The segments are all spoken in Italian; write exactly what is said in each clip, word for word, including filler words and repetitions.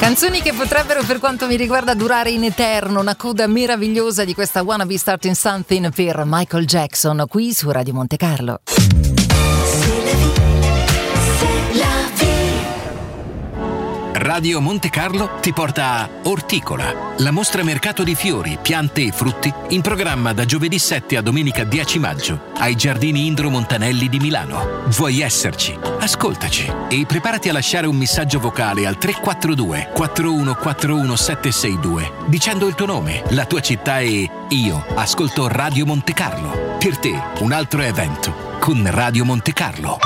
Canzoni che potrebbero, per quanto mi riguarda, durare in eterno. Una coda meravigliosa di questa Wanna Be Starting Something per Michael Jackson, qui su Radio Monte Carlo. Radio Monte Carlo ti porta a Orticola, la mostra mercato di fiori, piante e frutti, in programma da giovedì sette a domenica dieci maggio ai Giardini Indro Montanelli di Milano. Vuoi esserci? Ascoltaci e preparati a lasciare un messaggio vocale al tre quattro due quattro uno quattro uno sette sei due dicendo il tuo nome, la tua città e io ascolto Radio Monte Carlo. Per te un altro evento con Radio Monte Carlo.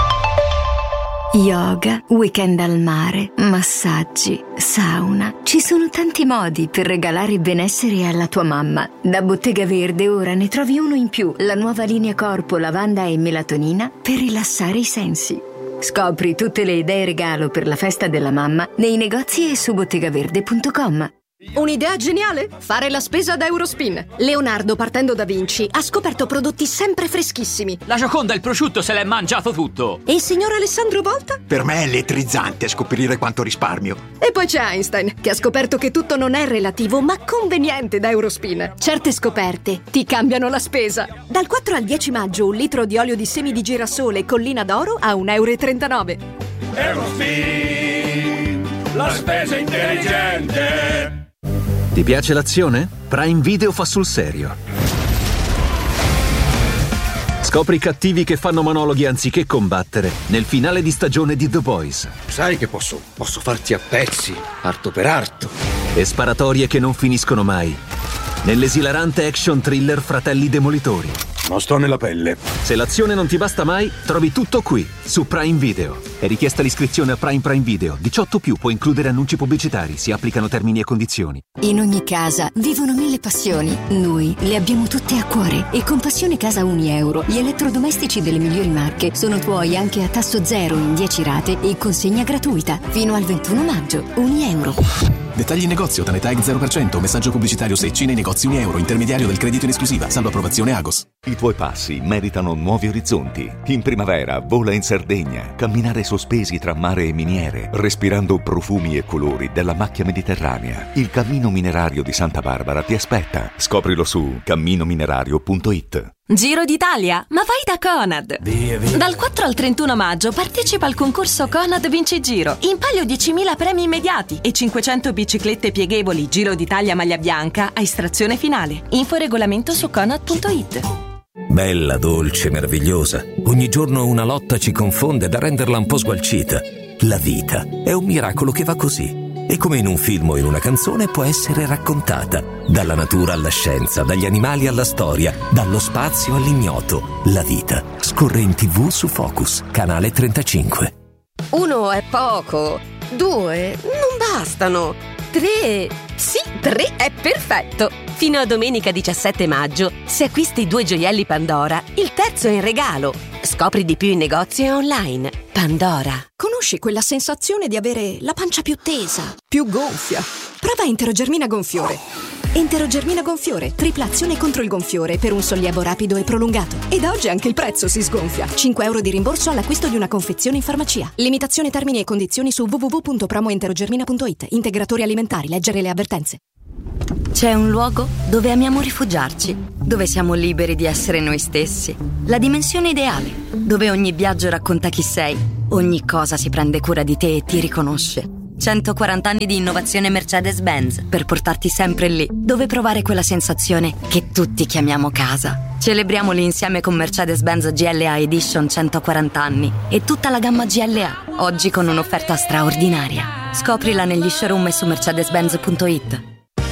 Yoga, weekend al mare, massaggi, sauna. Ci sono tanti modi per regalare benessere alla tua mamma. Da Bottega Verde ora ne trovi uno in più, la nuova linea corpo, lavanda e melatonina per rilassare i sensi. Scopri tutte le idee regalo per la festa della mamma nei negozi e su bottegaverde punto com. Un'idea geniale? Fare la spesa da Eurospin. Leonardo, partendo da Vinci, ha scoperto prodotti sempre freschissimi. La Gioconda, il prosciutto, se l'è mangiato tutto. E il signor Alessandro Volta? Per me è elettrizzante scoprire quanto risparmio. E poi c'è Einstein, che ha scoperto che tutto non è relativo, ma conveniente da Eurospin. Certe scoperte ti cambiano la spesa. Dal quattro al dieci maggio un litro di olio di semi di girasole Collina d'Oro a un euro e trentanove. Eurospin, la spesa intelligente. Ti piace l'azione? Prime Video fa sul serio. Scopri i cattivi che fanno monologhi anziché combattere nel finale di stagione di The Boys. Sai che posso, posso farti a pezzi, arto per arto. E sparatorie che non finiscono mai nell'esilarante action thriller Fratelli Demolitori. Non sto nella pelle. Se l'azione non ti basta mai, trovi tutto qui, su Prime Video. È richiesta l'iscrizione a Prime Prime Video. diciotto più può includere annunci pubblicitari. Si applicano termini e condizioni. In ogni casa vivono mille passioni. Noi le abbiamo tutte a cuore. E con Passione Casa Uni Euro, gli elettrodomestici delle migliori marche sono tuoi anche a tasso zero in dieci rate e consegna gratuita. Fino al ventuno maggio. Uni Euro. Dettagli in negozio, Tanetag zero per cento, messaggio pubblicitario Secci nei negozi Uni Euro, intermediario del credito in esclusiva, salvo approvazione Agos. I tuoi passi meritano nuovi orizzonti. In primavera vola in Sardegna, camminare sospesi tra mare e miniere, respirando profumi e colori della macchia mediterranea. Il Cammino Minerario di Santa Barbara ti aspetta. Scoprilo su cammino minerario punto it. Giro d'Italia, ma vai da Conad! Via, via. Dal quattro al trentuno maggio partecipa al concorso Conad Vinci Giro. In palio diecimila premi immediati e cinquecento biciclette pieghevoli Giro d'Italia maglia bianca a estrazione finale. Info e regolamento su conad punto it. Bella, dolce, meravigliosa. Ogni giorno una lotta ci confonde da renderla un po' sgualcita. La vita è un miracolo che va così. E come in un film o in una canzone può essere raccontata. Dalla natura alla scienza, dagli animali alla storia, dallo spazio all'ignoto. La vita scorre in tv su Focus, canale trentacinque. Uno è poco, due non bastano, tre... Sì, tre è perfetto! Fino a domenica diciassette maggio, se acquisti due gioielli Pandora, il terzo è in regalo. Scopri di più in negozio e online. Pandora. Conosci quella sensazione di avere la pancia più tesa, più gonfia? Prova Enterogermina Gonfiore. Enterogermina Gonfiore, tripla azione contro il gonfiore per un sollievo rapido e prolungato. Ed oggi anche il prezzo si sgonfia. cinque euro di rimborso all'acquisto di una confezione in farmacia. Limitazione, termini e condizioni su w w w punto promo enterogermina punto it. Integratori alimentari, leggere le avvertenze. C'è un luogo dove amiamo rifugiarci, dove siamo liberi di essere noi stessi. La dimensione ideale, dove ogni viaggio racconta chi sei, ogni cosa si prende cura di te e ti riconosce. centoquaranta anni di innovazione Mercedes-Benz per portarti sempre lì, dove provare quella sensazione che tutti chiamiamo casa. Celebriamoli insieme con Mercedes-Benz G L A Edition centoquaranta anni e tutta la gamma G L A, oggi con un'offerta straordinaria. Scoprila negli showroom e su mercedes benz punto it.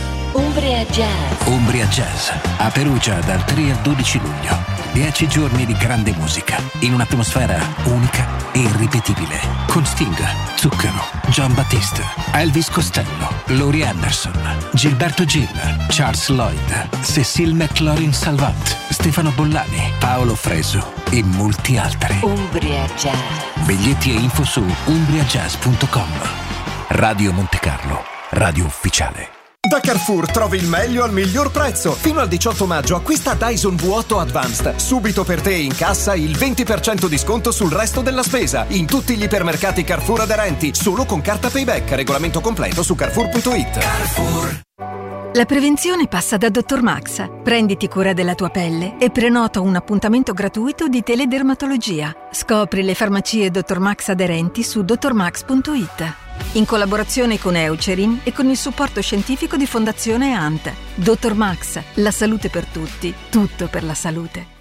Umbria Jazz. Umbria Jazz, a Perugia dal tre al dodici luglio. Dieci giorni di grande musica, in un'atmosfera unica e irripetibile. Con Sting, Zucchero, John Battiste, Elvis Costello, Laurie Anderson, Gilberto Gil, Charles Lloyd, Cecile McLaurin Salvant, Stefano Bollani, Paolo Fresu e molti altri. Umbria Jazz. Biglietti e info su umbria jazz punto com. Radio Monte Carlo, radio ufficiale. Da Carrefour trovi il meglio al miglior prezzo. Fino al diciotto maggio acquista Dyson V otto Advanced. Subito per te in cassa il venti per cento di sconto sul resto della spesa. In tutti gli ipermercati Carrefour aderenti. Solo con carta Payback. Regolamento completo su carrefour punto it. Carrefour. La prevenzione passa da dottor Max. Prenditi cura della tua pelle e prenota un appuntamento gratuito di teledermatologia. Scopri le farmacie dottor Max aderenti su dottor max punto it. In collaborazione con Eucerin e con il supporto scientifico di Fondazione A N T. dottor Max, la salute per tutti, tutto per la salute.